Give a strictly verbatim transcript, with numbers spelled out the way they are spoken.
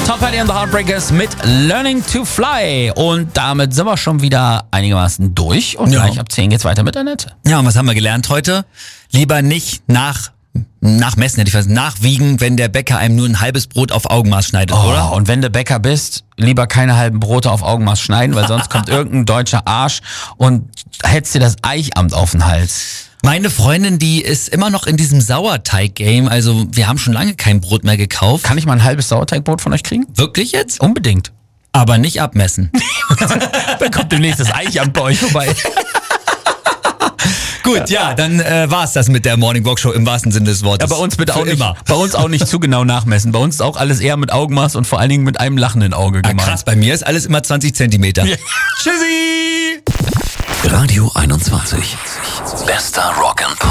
Tom Petty and the Heartbreakers mit Learning to Fly. Und damit sind wir schon wieder einigermaßen durch. Und Ja. gleich ab zehn geht's weiter mit Annette. Ja, und was haben wir gelernt heute? Lieber nicht nach, nachmessen, hätte ich fast, nachwiegen, wenn der Bäcker einem nur ein halbes Brot auf Augenmaß schneidet, Oh, oder? und wenn du Bäcker bist, lieber keine halben Brote auf Augenmaß schneiden, weil sonst kommt irgendein deutscher Arsch und hetzt dir das Eichamt auf den Hals. Meine Freundin, die ist immer noch in diesem Sauerteig-Game, also wir haben schon lange kein Brot mehr gekauft. Kann ich mal ein halbes Sauerteigbrot von euch kriegen? Wirklich jetzt? Unbedingt. Aber nicht abmessen. Dann kommt demnächst das Eichamt bei euch vorbei. Gut, ja, dann äh, war's das mit der Morning Walk Show im wahrsten Sinne des Wortes. Ja, bei uns bitte Für auch nicht, immer. bei uns auch nicht zu genau nachmessen. Bei uns ist auch alles eher mit Augenmaß und vor allen Dingen mit einem lachenden Auge Ah, gemeint. krass, bei mir ist alles immer zwanzig Zentimeter. Ja. Tschüssi! Radio einundzwanzig. Bester Rock'n'Pop.